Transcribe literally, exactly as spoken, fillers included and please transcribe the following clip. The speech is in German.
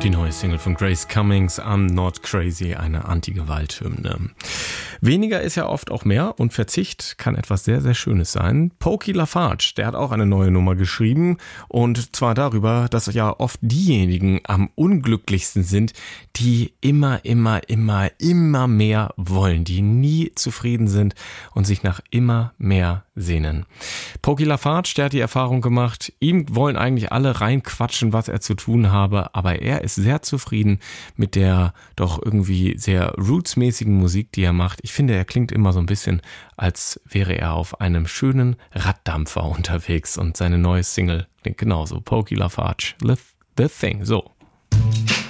Die neue Single von Grace Cummings, I'm Not Crazy, eine Anti-Gewalt-Hymne. Weniger ist ja oft auch mehr und Verzicht kann etwas sehr, sehr Schönes sein. Pokey LaFarge, der hat auch eine neue Nummer geschrieben und zwar darüber, dass ja oft diejenigen am unglücklichsten sind, die immer, immer, immer, immer mehr wollen, die nie zufrieden sind und sich nach immer mehr sehnen. Pokey LaFarge, der hat die Erfahrung gemacht, ihm wollen eigentlich alle reinquatschen, was er zu tun habe, aber er ist sehr zufrieden mit der doch irgendwie sehr rootsmäßigen Musik, die er macht. Ich finde, er klingt immer so ein bisschen, als wäre er auf einem schönen Raddampfer unterwegs und seine neue Single klingt genauso. Pokey LaFarge, The Thing, so.